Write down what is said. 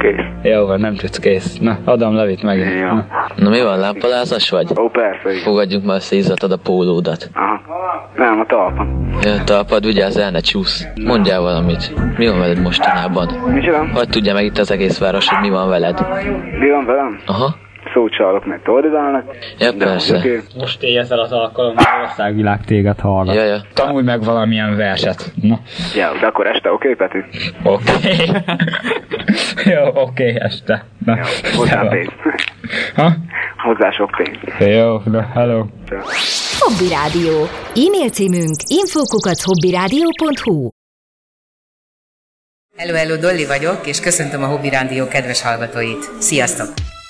kész. Jó van, nem tudsz, kész. Na, adom Levit meg. Jó. Na mi van, lámpalázas vagy? Ó, persze. Igen. Fogadjunk már össze, izzatad a pólódat. Aha. Nem, a talpam. Ja, talpad, vigyázz el, ne csúsz. Mondjál valamit. Mi van veled mostanában? Micsoda? Hadd tudja meg itt az egész város, hogy mi van veled. Mi van velem? Aha. Szócsalok meg toldizálnak. Ja, persze. Okay. Most élj ezzel az alkalommal, országvilág téged hallgat. Ja. Tanulj meg valamilyen verset. Na. Ja, de akkor este oké, Peti? Oké. Jó, oké, este. Na. Jó, hozzá pénz. Ha? Hozzá sok pénz. Jó, na, hello. Hobby Rádió. E-mail címünk info@hobbyradio.hu. Hello, Dolly vagyok, és köszöntöm a Hobby Rádió kedves hallgatóit. Sziasztok!